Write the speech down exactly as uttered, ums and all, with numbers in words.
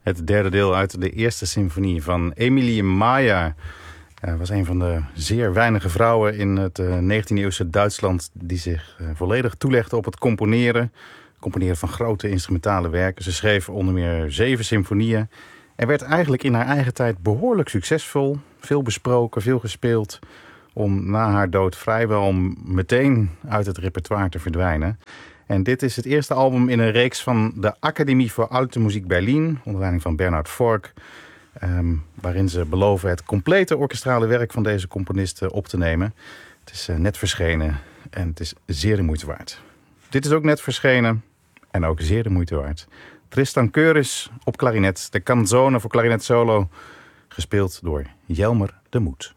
Het derde deel uit de eerste symfonie van Emilie Mayer. Uh, was een van de zeer weinige vrouwen in het uh, negentiende-eeuwse Duitsland die zich uh, volledig toelegde op het componeren. Componeren van grote instrumentale werken. Ze schreef onder meer zeven symfonieën. En werd eigenlijk in haar eigen tijd behoorlijk succesvol. Veel besproken, veel gespeeld. Om na haar dood vrijwel meteen uit het repertoire te verdwijnen. En dit is het eerste album in een reeks van de Academie voor Alte Muziek Berlin, onder leiding van Bernhard Fork, um, waarin ze beloven het complete orkestrale werk van deze componisten op te nemen. Het is uh, net verschenen en het is zeer de moeite waard. Dit is ook net verschenen en ook zeer de moeite waard. Tristan Keuris op klarinet, de canzone voor klarinet solo, gespeeld door Jelmer de Moet.